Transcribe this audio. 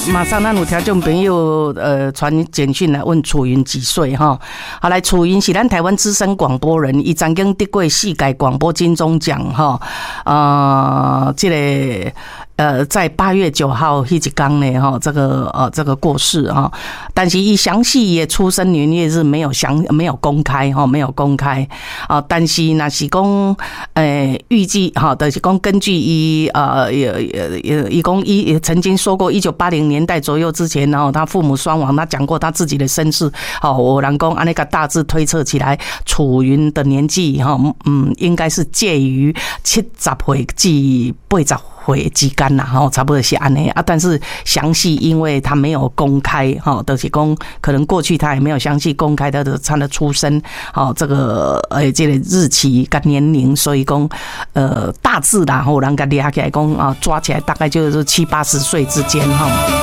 马上咱有听众朋友传简讯来问楚云几岁哈？好，来，楚云是咱台湾资深广播人，伊曾经得过世界广播金钟奖哈。这个在8月9号迄一天呢哈，这个过世哈，但是伊详细也出生年月日没有公开哈，没有公开啊。但是那是讲预计哈，就是讲根据伊伊曾经说过1980年代左右之前，然后他父母双亡，他讲过他自己的身世。好，有人讲按那个大致推测起来，楚云的年纪哈，应该是介于70岁至80岁之间啦，差不多是安尼啊。但是详细因为他没有公开，就是讲可能过去他也没有详细公开他的出生，这个这个日期跟年龄，所以讲大致啦，人家抓起来大概就是70-80岁之间哈。